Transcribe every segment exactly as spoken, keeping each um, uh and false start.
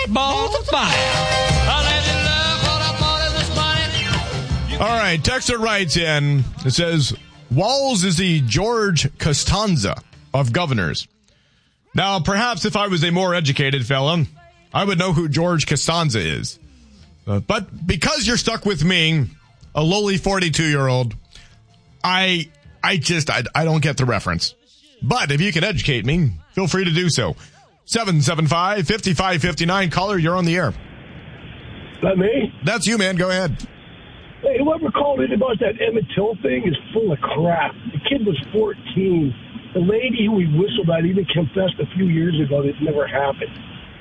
balls of fire. I let you love what I thought it was funny. You All right, Texter writes in. It says, Walz is the George Costanza of governors. Now, perhaps if I was a more educated fella, I would know who George Costanza is. Uh, but because you're stuck with me, a lowly forty-two-year-old, I I just, I, I don't get the reference. But if you can educate me, feel free to do so. seven seven five, five five five nine. Caller, you're on the air. Is that me? That's you, man. Go ahead. Hey, whoever called in about that Emmett Till thing is full of crap. The kid was fourteen. The lady who he whistled at even confessed a few years ago that it never happened.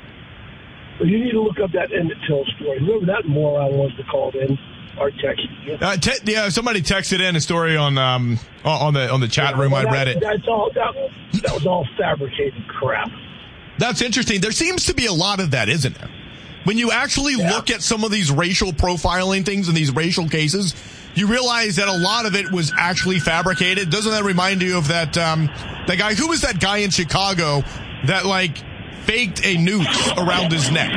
So you need to look up that Emmett Till story. Whoever that moron was that called in or texted you. Uh, te- yeah, somebody texted in a story on um on the on the chat Yeah, room. well, I that, read it. That's all. That, that was all fabricated crap. That's interesting. There seems to be a lot of that, isn't there? When you actually Yeah. look at some of these racial profiling things and these racial cases, you realize that a lot of it was actually fabricated. Doesn't that remind you of that um that guy? Who was that guy in Chicago that like faked a noose around his neck?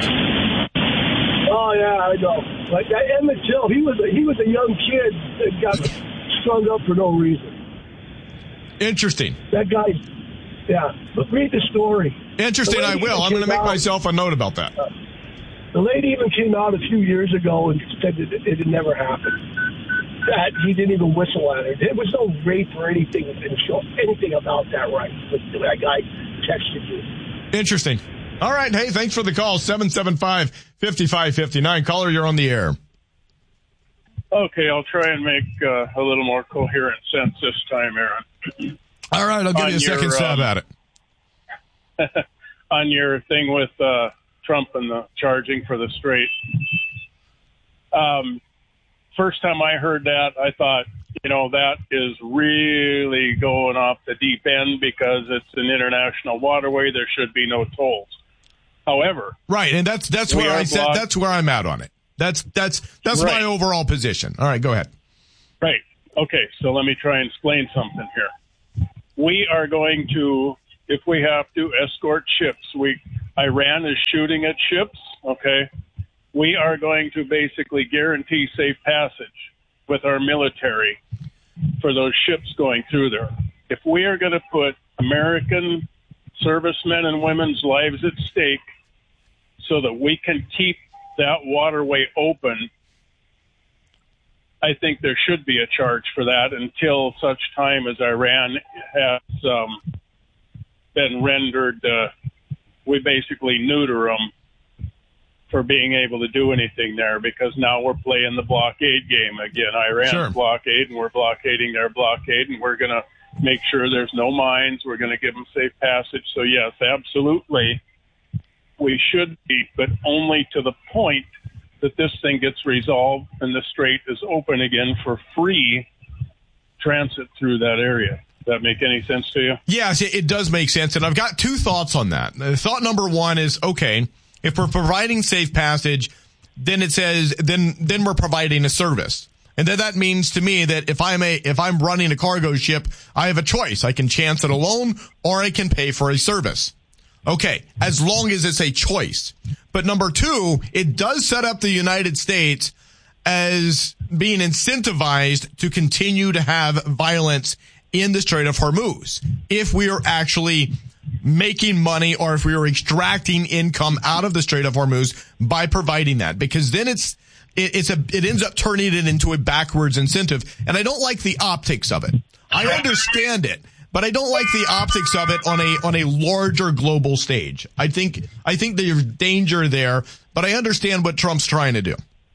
Oh yeah, I know. Like that Emmett Till, he was a, he was a young kid that got strung up for no reason. Interesting. That guy, yeah. But read the story. Interesting. The I lady will. even I'm going to came make out- myself a note about that. The lady even came out a few years ago and said that it, it had never happened. That he didn't even whistle at her. There was no rape or anything, and show anything about that. Right? But that guy texted you. Interesting. All right. Hey, thanks for the call. seven seven five, five five five nine. Caller, you're on the air. Okay, I'll try and make uh, a little more coherent sense this time, Aaron. All right. I'll give On you a your, second stab um, at it. On your thing with uh, Trump and the charging for the straight. Um, first time I heard that, I thought, you know, that is really going off the deep end because it's an international waterway. There should be no tolls. However, Right. And that's, that's We where are I said, blocked- that's where I'm at on it. That's, that's, that's Right. my overall position. All right. Go ahead. right. Okay, so let me try and explain something here. We are going to, if we have to, escort ships. We Iran is shooting at ships, okay? We are going to basically guarantee safe passage with our military for those ships going through there. If we are going to put American servicemen and women's lives at stake so that we can keep that waterway open, I think there should be a charge for that until such time as Iran has um, been rendered, uh, we basically neuter them for being able to do anything there, because now we're playing the blockade game again. Iran's Sure. blockade, and we're blockading their blockade, and we're going to make sure there's no mines. We're going to give them safe passage. So, yes, absolutely, we should be, but only to the point that this thing gets resolved and the strait is open again for free transit through that area. Does that make any sense to you? Yes, it, it does make sense. And I've got two thoughts on that. Uh, Thought number one is, okay, if we're providing safe passage, then it says, then, then we're providing a service. And then that means to me that if I'm a, if I'm running a cargo ship, I have a choice. I can chance it alone or I can pay for a service. Okay, as long as it's a choice. But number two, it does set up the United States as being incentivized to continue to have violence in the Strait of Hormuz if we are actually making money or if we are extracting income out of the Strait of Hormuz by providing that, because then it's it, it's a it ends up turning it into a backwards incentive, and I don't like the optics of it. I understand it, but I don't like the optics of it on a on a larger global stage. I think I think there's danger there, but I understand what Trump's trying to do.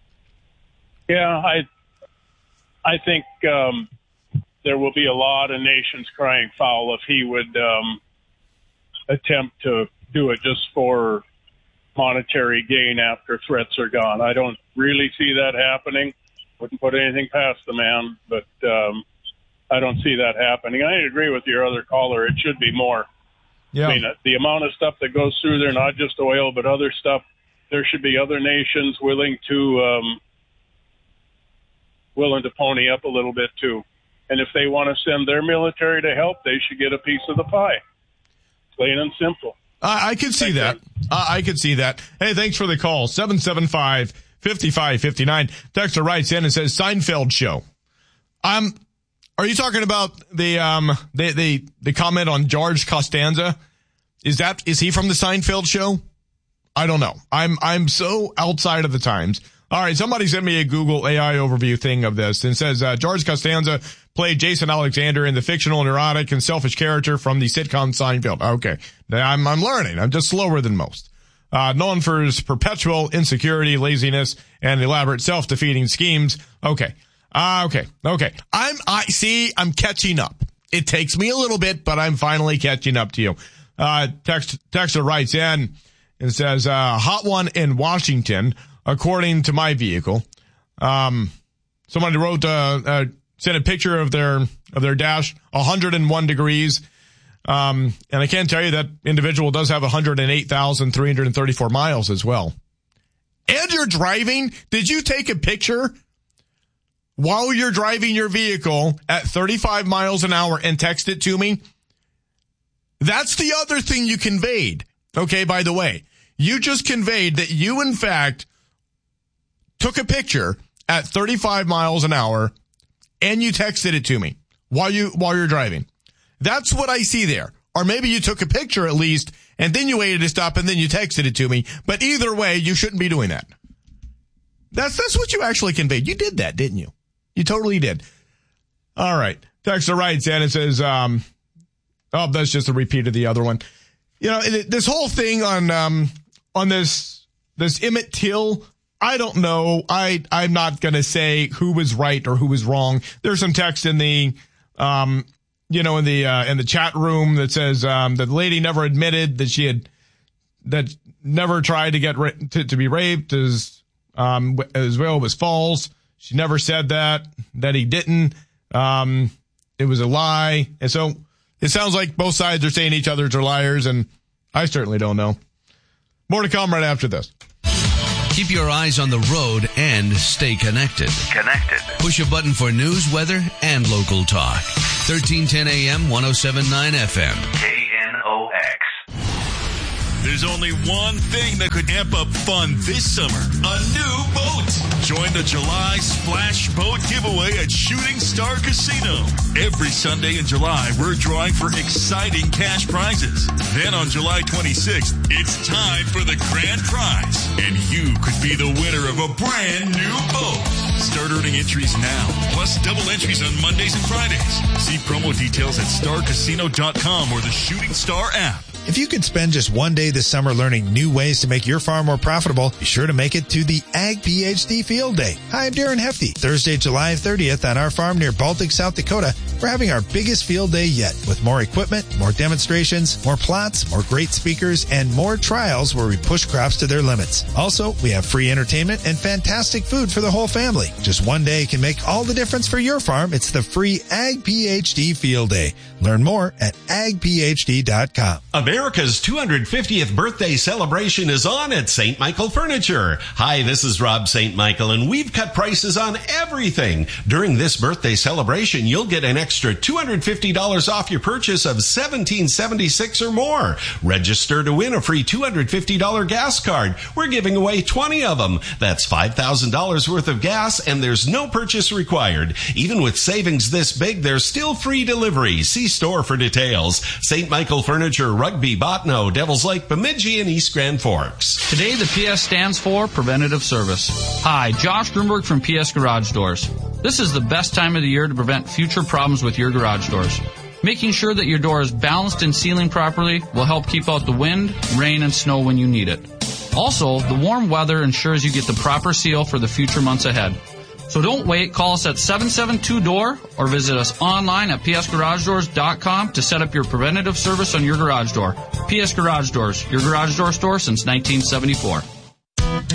Yeah, I I think um, there will be a lot of nations crying foul if he would um, attempt to do it just for monetary gain after threats are gone. I don't really see that happening. Wouldn't put anything past the man, but um, I don't see that happening. I agree with your other caller. It should be more. Yeah. I mean, the amount of stuff that goes through there, not just oil, but other stuff, there should be other nations willing to um, willing to pony up a little bit too. And if they want to send their military to help, they should get a piece of the pie. Plain and simple. I, I could see Thanks, that. man. Uh, I could see that. Hey, thanks for the call. seven seven five, five five five nine. Texter writes in and says, Seinfeld show. Um, are you talking about the, um, the, the, the comment on George Costanza? Is that, is he from the Seinfeld show? I don't know. I'm, I'm so outside of the times. All right. Somebody sent me a Google A I overview thing of this and says, uh, George Costanza played Jason Alexander in the fictional, neurotic, and selfish character from the sitcom Seinfeld. Okay. I'm, I'm learning. I'm just slower than most. Uh, known for his perpetual insecurity, laziness, and elaborate self-defeating schemes. Okay. Uh, okay. Okay. I'm, I see, I'm catching up. It takes me a little bit, but I'm finally catching up to you. Uh, text, texter writes in and says, uh, hot one in Washington, according to my vehicle. Um, somebody wrote, uh, uh, sent a picture of their, of their dash, one hundred one degrees. Um, and I can tell you that individual does have one hundred eight thousand three hundred thirty-four miles as well. And you're driving? Did you take a picture while you're driving your vehicle at thirty-five miles an hour and text it to me? That's the other thing you conveyed. Okay, by the way, you just conveyed that you, in fact, took a picture at thirty-five miles an hour and you texted it to me while you, while you're driving. That's what I see there. Or maybe you took a picture at least and then you waited to stop and then you texted it to me. But either way, you shouldn't be doing that. That's, that's what you actually conveyed. You did that, didn't you? You totally did. All right. Texter writes in and says, um, oh, that's just a repeat of the other one. You know, this whole thing on, um, on this, this Emmett Till, I don't know. I, I'm not going to say who was right or who was wrong. There's some text in the, um, you know, in the, uh, in the chat room that says, um, that the lady never admitted that she had, that never tried to get, ra- to, to be raped as, um, as well was false. She never said that, that he didn't. Um, it was a lie. And so it sounds like both sides are saying each other are liars, and I certainly don't know. More to come right after this. Keep your eyes on the road and stay connected. Connected. Push a button for news, weather, and local talk. thirteen ten A M, one oh seven point nine F M. K N O X. There's only one thing that could amp up fun this summer. A new boat. Join the July Splash Boat giveaway at Shooting Star Casino. Every Sunday in July, we're drawing for exciting cash prizes. Then on July twenty-sixth, it's time for the grand prize. And you could be the winner of a brand new boat. Start earning entries now, plus double entries on Mondays and Fridays. See promo details at star casino dot com or the Shooting Star app. If you could spend just one day this summer learning new ways to make your farm more profitable, be sure to make it to the Ag PhD Field Day. Hi, I'm Darren Hefty. Thursday, July thirtieth at our farm near Baltic, South Dakota, we're having our biggest field day yet with more equipment, more demonstrations, more plots, more great speakers, and more trials where we push crops to their limits. Also, we have free entertainment and fantastic food for the whole family. Just one day can make all the difference for your farm. It's the free Ag PhD Field Day. Learn more at ag p h d dot com. America's two hundred fiftieth birthday celebration is on at Saint Michael Furniture. Hi, this is Rob Saint Michael, and we've cut prices on everything. During this birthday celebration, you'll get an extra two hundred fifty dollars off your purchase of seventeen seventy-six or more. Register to win a free two hundred fifty dollars gas card. We're giving away twenty of them. That's five thousand dollars worth of gas, and there's no purchase required. Even with savings this big, there's still free delivery. See store for details. Saint Michael Furniture, Rugby, Botno, Devils Lake, Bemidji, and East Grand Forks. Today, the P S stands for Preventative Service. Hi, Josh Grunberg from P S Garage Doors. This is the best time of the year to prevent future problems with your garage doors. Making sure that your door is balanced and sealing properly will help keep out the wind, rain, and snow when you need it. Also, the warm weather ensures you get the proper seal for the future months ahead. So don't wait. Call us at seven seven two D O O R or visit us online at p s garage doors dot com to set up your preventative service on your garage door. P S Garage Doors, your garage door store since nineteen seventy-four.